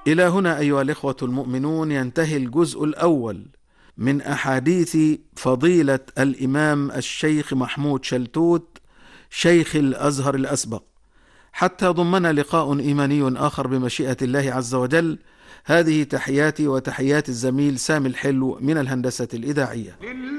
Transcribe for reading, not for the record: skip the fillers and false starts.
إلى هنا أيها الإخوة المؤمنون ينتهي الجزء الأول من أحاديث فضيلة الإمام الشيخ محمود شلتوت شيخ الأزهر الأسبق، حتى ضمنا لقاء إيماني آخر بمشيئة الله عز وجل. هذه تحياتي وتحيات الزميل سامي الحلو من الهندسة الإذاعية.